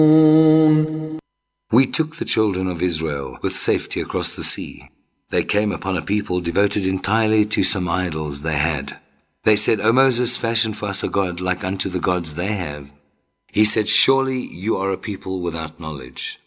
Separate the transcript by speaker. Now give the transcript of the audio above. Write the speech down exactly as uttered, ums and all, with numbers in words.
Speaker 1: We took the children of Israel with safety across the sea. They came upon a people devoted entirely to some idols they had. They said, O Moses, fashion for us a god like unto the gods they have. He said, surely you are a people without knowledge.